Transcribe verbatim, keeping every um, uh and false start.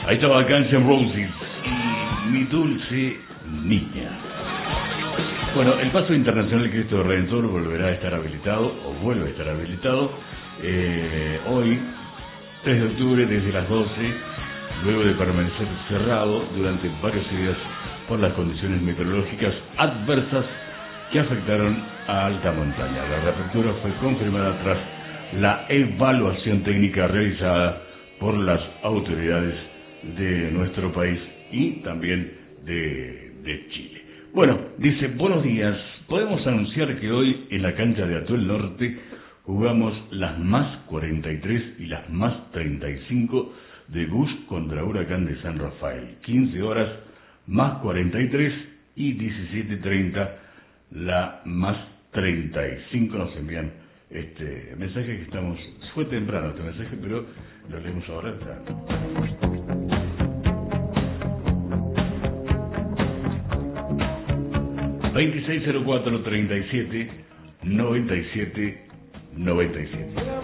Ahí estaba Guns N' Roses y Mi Dulce Niña. Bueno, el paso internacional Cristo Redentor volverá a estar habilitado, o vuelve a estar habilitado, eh, hoy, tres de octubre, desde las doce, luego de permanecer cerrado durante varios días por las condiciones meteorológicas adversas que afectaron a alta montaña. La reapertura fue confirmada tras la evaluación técnica realizada por las autoridades de nuestro país y también de, de Chile. Bueno, dice, buenos días, podemos anunciar que hoy en la cancha de Atuel Norte jugamos las más cuarenta y tres y las más treinta y cinco de Bush contra Huracán de San Rafael. quince horas más cuarenta y tres y diecisiete treinta la más treinta y cinco. Nos envían este mensaje que estamos, fue temprano este mensaje, pero lo leemos ahora. veintiséis cero cuatro treinta y siete noventa y siete noventa y siete.